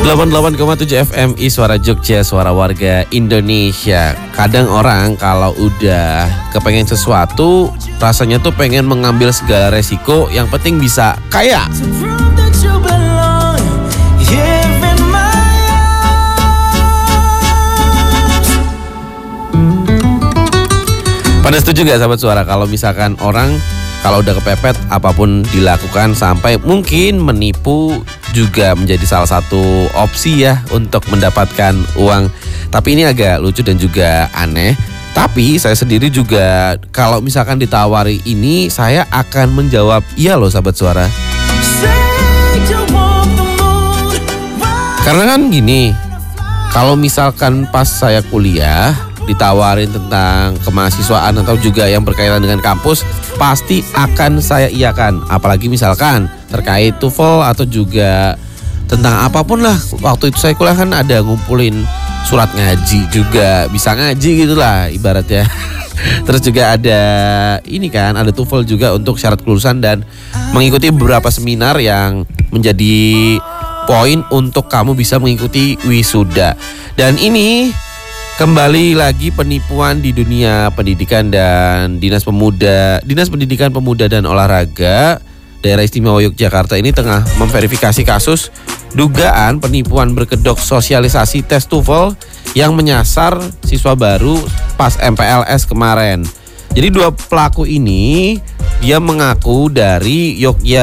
88,7 FMI Suara Jogja, Suara Warga Indonesia. Kadang orang kalau udah kepengen sesuatu, rasanya tuh pengen mengambil segala resiko, yang penting bisa kaya. Pada setuju gak sahabat suara kalau misalkan orang kalau udah kepepet apapun dilakukan sampai mungkin menipu juga menjadi salah satu opsi ya untuk mendapatkan uang. Tapi ini agak lucu dan juga aneh. Tapi saya sendiri juga kalau misalkan ditawari ini, saya akan menjawab iya loh sahabat suara. Karena kan gini, kalau misalkan pas saya kuliah ditawarin tentang kemahasiswaan atau juga yang berkaitan dengan kampus, pasti akan saya iakan. Apalagi misalkan terkait TOEFL atau juga tentang apapun lah. Waktu itu saya kuliah kan ada ngumpulin surat ngaji juga, bisa ngaji gitulah ibaratnya. Terus juga ada ini kan, ada TOEFL juga untuk syarat kelulusan dan mengikuti beberapa seminar yang menjadi poin untuk kamu bisa mengikuti wisuda. Dan ini kembali lagi penipuan di dunia pendidikan dan Dinas Pendidikan Pemuda dan Olahraga Daerah Istimewa Yogyakarta ini tengah memverifikasi kasus dugaan penipuan berkedok sosialisasi tes TOEFL yang menyasar siswa baru pas MPLS kemarin. Jadi dua pelaku ini dia mengaku dari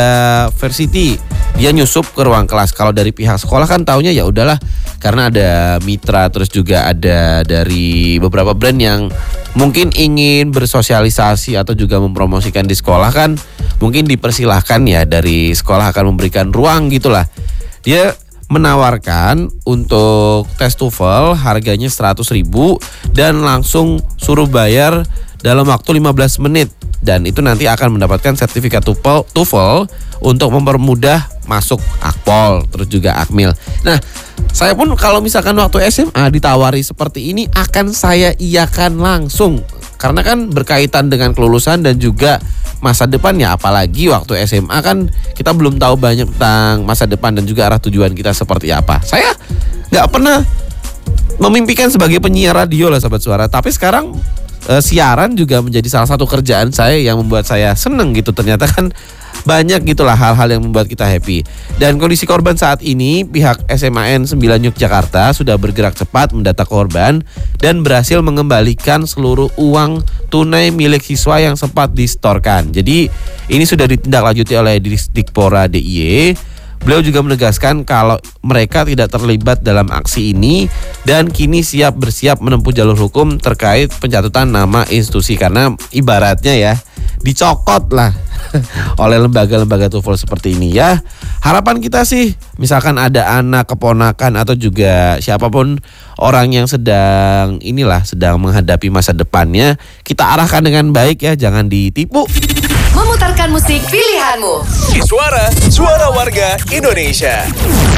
Yogyakarta. Dia nyusup ke ruang kelas. Kalau dari pihak sekolah kan taunya ya udahlah, karena ada mitra, terus juga ada dari beberapa brand yang mungkin ingin bersosialisasi atau juga mempromosikan di sekolah kan, mungkin dipersilahkan ya, dari sekolah akan memberikan ruang gitulah. Dia menawarkan untuk tes TOEFL harganya 100.000 dan langsung suruh bayar dalam waktu 15 menit. Dan itu nanti akan mendapatkan sertifikat TOEFL untuk mempermudah masuk Akpol, terus juga Akmil. Nah, saya pun kalau misalkan waktu SMA ditawari seperti ini akan saya iyakan langsung. Karena kan berkaitan dengan kelulusan dan juga masa depan ya. Apalagi waktu SMA kan kita belum tahu banyak tentang masa depan dan juga arah tujuan kita seperti apa. Saya gak pernah memimpikan sebagai penyiar radio lah sahabat suara. Tapi sekarang siaran juga menjadi salah satu kerjaan saya yang membuat saya seneng gitu. Ternyata kan banyak gitulah hal-hal yang membuat kita happy. Dan kondisi korban saat ini, pihak SMAN 9 Yogyakarta sudah bergerak cepat mendata korban dan berhasil mengembalikan seluruh uang tunai milik siswa yang sempat disetorkan. Jadi ini sudah ditindaklanjuti oleh Dikpora DIY. Beliau juga menegaskan kalau mereka tidak terlibat dalam aksi ini dan kini bersiap menempuh jalur hukum terkait pencatutan nama institusi. Karena ibaratnya ya dicokot lah oleh lembaga-lembaga TOEFL seperti ini ya. Harapan kita sih misalkan ada anak, keponakan atau juga siapapun orang yang sedang menghadapi masa depannya, kita arahkan dengan baik ya, jangan ditipu. Memutarkan musik pilihanmu. Suara Warga Indonesia.